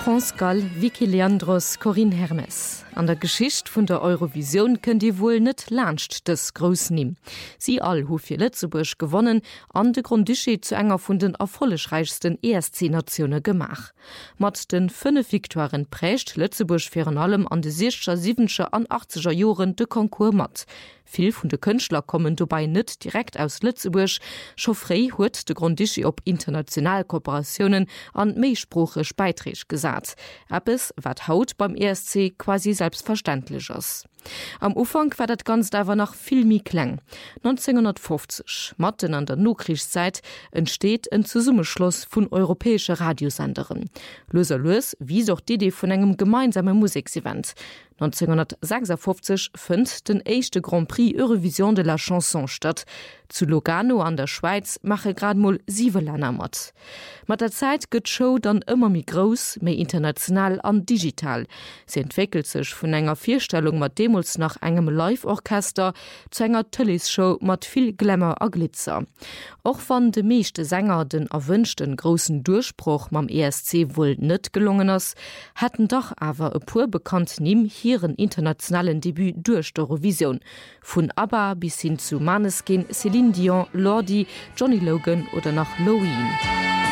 France Gall, Vicky Leandros, Corinne Hermes. An der Geschicht vun der Eurovision könnt ihr wohl net lacht des Groß nehmen. Sie all hu fir Lützeburg gewonnen, an de Grundschied zu enger vun den erfollegreichsten ESC-Nationen gemach. Mat den 5 Viktoren prächt Lützeburg fir allem an de 60er, 70er an 80er Joren de Konkurs mat. Viel vun de Künstler kommen dabei net direkt aus Lützeburg. Schoffrey huet de Grundschi op international Kooperationen an meesprochech Beiträge gesagt. Etwas, wat haut beim ESC quasi selbstverständlich ist. Am Ufang war dat ganz dawer noch viel mi kleng. 1950, Matten an der Nokrichszeit, entsteht ein Zusummeschluss vun europäische Radiosenderen. Löser Lös wie auch die Idee vun engem gemeinsamen Musiksevent. 1956 fand den erste Grand Prix Eurovision de la Chanson statt. Zu Lugano an der Schweiz mache grad mal 7 Länder mat. Mit der Zeit geht Show dann immer mehr groß, mehr international und digital. Sie entwickelt sich von einer Vierstellung mit Demos nach einem Live-Orchester zu einer Tellys-Show mit viel Glamour und Glitzer. Auch wenn de meiste Sänger den erwünschten großen Durchbruch beim ESC wohl nicht gelungen ist, hatten doch aber ein paar bekannt neben ihren internationalen Debüt durch die Eurovision. Von ABBA bis hin zu Maneskin, Celine Dion, Lordi, Johnny Logan oder nach Loin.